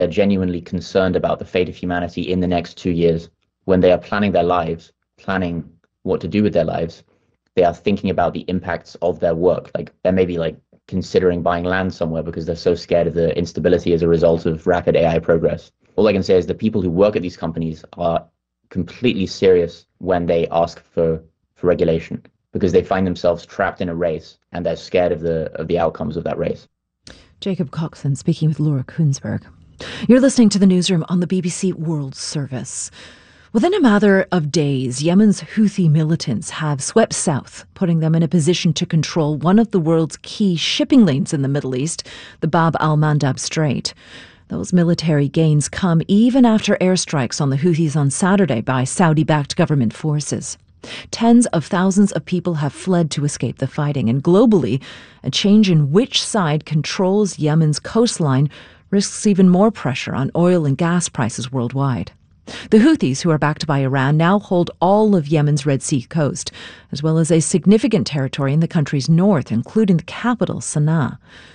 They're genuinely concerned about the fate of humanity in the next 2 years. When they are planning their lives, planning what to do with their lives, they are thinking about the impacts of their work. Like they may be like considering buying land somewhere because they're so scared of the instability as a result of rapid AI progress. All I can say is the people who work at these companies are completely serious when they ask for regulation because they find themselves trapped in a race and they're scared of the outcomes of that race. Jacob Coxon speaking with Laura Kuenssberg. You're listening to the newsroom on the BBC World Service. Within a matter of days, Yemen's Houthi militants have swept south, putting them in a position to control one of the world's key shipping lanes in the Middle East, the Bab al-Mandab Strait. Those military gains come even after airstrikes on the Houthis on Saturday by Saudi-backed government forces. Tens of thousands of people have fled to escape the fighting, and globally, a change in which side controls Yemen's coastline risks even more pressure on oil and gas prices worldwide. The Houthis, who are backed by Iran, now hold all of Yemen's Red Sea coast, as well as a significant territory in the country's north, including the capital, Sana'a.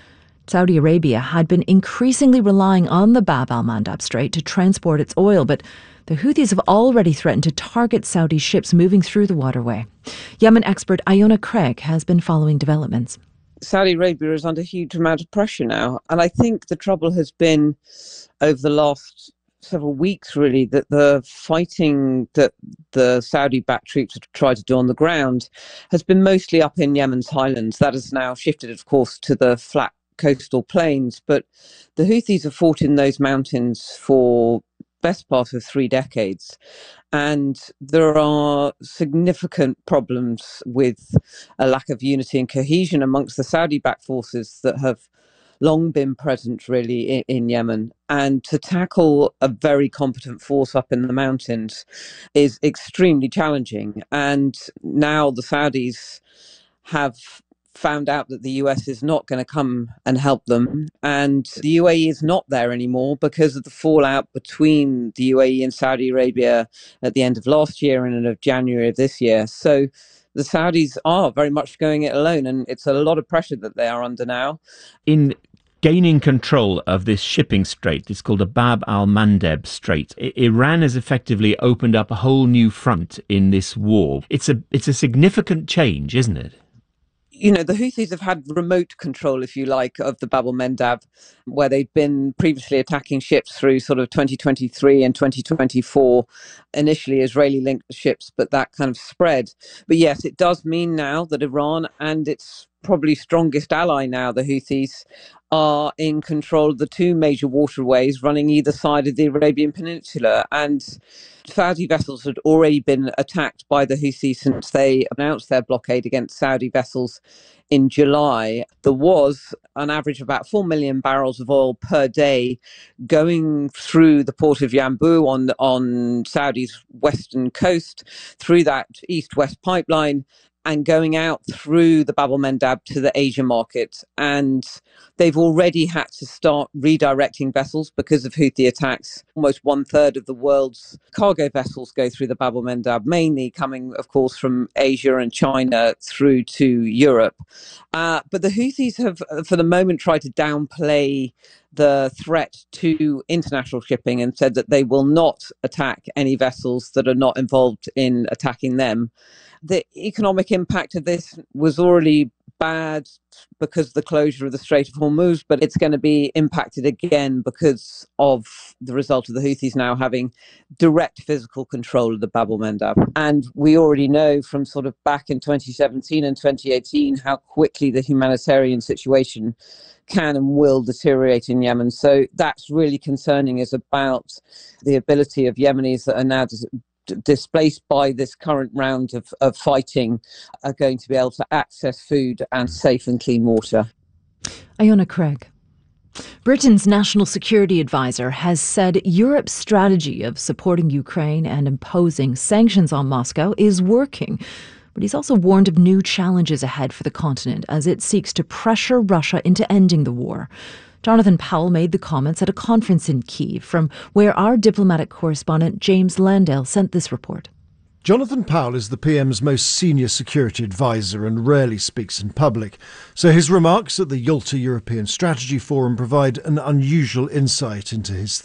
Saudi Arabia had been increasingly relying on the Bab al-Mandab Strait to transport its oil, but the Houthis have already threatened to target Saudi ships moving through the waterway. Yemen expert Iona Craig has been following developments. Saudi Arabia is under a huge amount of pressure now. And I think the trouble has been over the last several weeks, really, that the fighting that the Saudi-backed troops have tried to do on the ground has been mostly up in Yemen's highlands. That has now shifted, of course, to the flat coastal plains. But the Houthis have fought in those mountains for best part of 3 decades. And there are significant problems with a lack of unity and cohesion amongst the Saudi-backed forces that have long been present really in Yemen. And to tackle a very competent force up in the mountains is extremely challenging. And now the Saudis have found out that the US is not going to come and help them. And the UAE is not there anymore because of the fallout between the UAE and Saudi Arabia at the end of last year and of January of this year. So the Saudis are very much going it alone, and it's a lot of pressure that they are under now. In gaining control of this shipping strait, it's called the Bab al-Mandeb Strait, Iran has effectively opened up a whole new front in this war. It's a significant change, isn't it? You know, the Houthis have had remote control, if you like, of the Bab al-Mandab, where they've been previously attacking ships through sort of 2023 and 2024, initially Israeli-linked ships, but that kind of spread. But yes, it does mean now that Iran and its probably strongest ally now, the Houthis, are in control of the 2 major waterways running either side of the Arabian Peninsula. And Saudi vessels had already been attacked by the Houthis since they announced their blockade against Saudi vessels in July. There was an average of about 4 million barrels of oil per day going through the port of Yanbu on Saudi's western coast, through that east-west pipeline, and going out through the Bab al-Mandab to the Asia market. And they've already had to start redirecting vessels because of Houthi attacks. Almost 1/3 of the world's cargo vessels go through the Bab al-Mandab, mainly coming, of course, from Asia and China through to Europe. But the Houthis have, for the moment, tried to downplay the threat to international shipping and said that they will not attack any vessels that are not involved in attacking them. The economic impact of this was already bad because of the closure of the Strait of Hormuz, but it's going to be impacted again because of the result of the Houthis now having direct physical control of the Bab al-Mandab. And we already know from sort of back in 2017 and 2018 how quickly the humanitarian situation can and will deteriorate in Yemen. So that's really concerning, is about the ability of Yemenis that are now displaced by this current round of fighting are going to be able to access food and safe and clean water. Iona Craig. Britain's national security advisor has said Europe's strategy of supporting Ukraine and imposing sanctions on Moscow is working. But he's also warned of new challenges ahead for the continent as it seeks to pressure Russia into ending the war. Jonathan Powell made the comments at a conference in Kyiv, from where our diplomatic correspondent James Landale sent this report. Jonathan Powell is the PM's most senior security advisor and rarely speaks in public, so his remarks at the Yalta European Strategy Forum provide an unusual insight into his